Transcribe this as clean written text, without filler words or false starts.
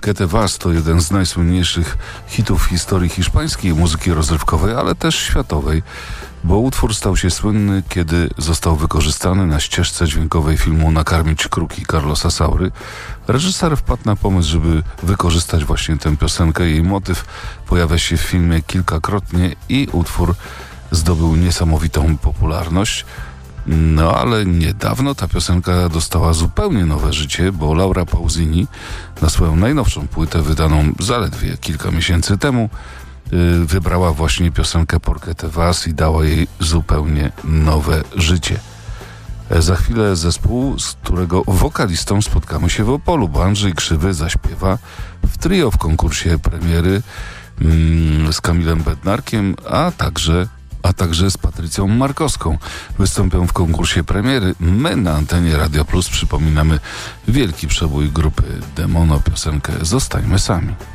Porque te Was to jeden z najsłynniejszych hitów w historii hiszpańskiej muzyki rozrywkowej, ale też światowej, bo utwór stał się słynny, kiedy został wykorzystany na ścieżce dźwiękowej filmu Nakarmić kruki Carlosa Saury. Reżyser wpadł na pomysł, żeby wykorzystać właśnie tę piosenkę. Jej motyw pojawia się w filmie kilkakrotnie i utwór zdobył niesamowitą popularność. No ale niedawno ta piosenka dostała zupełnie nowe życie, bo Laura Pausini na swoją najnowszą płytę, wydaną zaledwie kilka miesięcy temu, wybrała właśnie piosenkę Porque te vas i dała jej zupełnie nowe życie. Za chwilę zespół, z którego wokalistą spotkamy się w Opolu, bo Andrzej Krzywy zaśpiewa w trio w konkursie premiery z Kamilem Bednarkiem, a także z Patrycją Markowską. Wystąpią w konkursie premiery. My na antenie Radio Plus przypominamy wielki przebój grupy Demono, piosenkę Zostańmy sami.